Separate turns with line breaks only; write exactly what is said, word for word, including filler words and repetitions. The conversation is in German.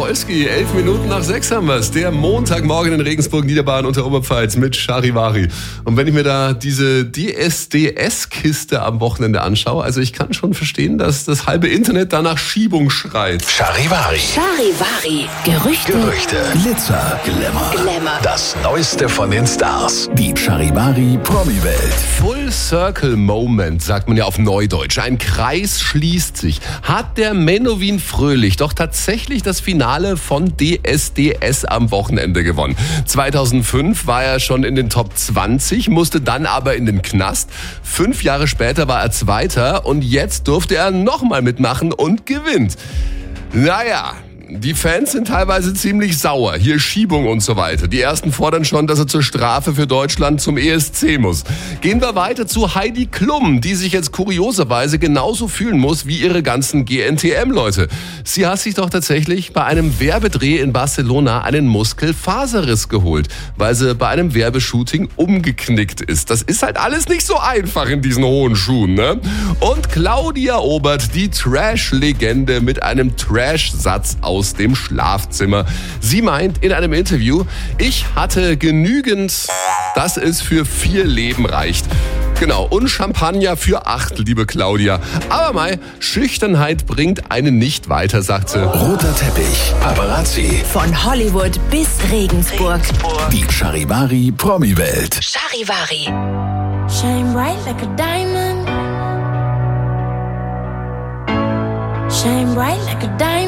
Wolski, elf Minuten nach sechs haben wir es. Der Montagmorgen in Regensburg, Niederbayern unter Oberpfalz mit Charivari. Und wenn ich mir da diese D S D S-Kiste am Wochenende anschaue, also ich kann schon verstehen, dass das halbe Internet danach Schiebung schreit.
Charivari.
Charivari. Gerüchte.
Gerüchte. Glitzer. Glamour.
Glamour.
Das Neueste von den Stars. Die Charivari Promi-Welt.
Full Circle Moment, sagt man ja auf Neudeutsch. Ein Kreis schließt sich. Hat der Menowin Fröhlich doch tatsächlich das Finale von D S D S am Wochenende gewonnen. zweitausendfünf war er schon in den Top zwanzig, musste dann aber in den Knast. Fünf Jahre später war er Zweiter und jetzt durfte er nochmal mitmachen und gewinnt. Naja, die Fans sind teilweise ziemlich sauer. Hier Schiebung und so weiter. Die ersten fordern schon, dass er zur Strafe für Deutschland zum E S C muss. Gehen wir weiter zu Heidi Klum, die sich jetzt kurioserweise genauso fühlen muss wie ihre ganzen G N T M-Leute. Sie hat sich doch tatsächlich bei einem Werbedreh in Barcelona einen Muskelfaserriss geholt, weil sie bei einem Werbeshooting umgeknickt ist. Das ist halt alles nicht so einfach in diesen hohen Schuhen, ne? Und Claudia Obert, die Trash-Legende mit einem Trash-Satz aus aus dem Schlafzimmer. Sie meint in einem Interview, ich hatte genügend, dass es für vier Leben reicht. Genau, und Champagner für acht, liebe Claudia. Aber mei, Schüchternheit bringt einen nicht weiter, sagt sie.
Roter Teppich, Paparazzi.
Von Hollywood bis Regensburg.
Die Charivari Promi-Welt.
Charivari.
Shine bright like a diamond. Shine bright like a diamond.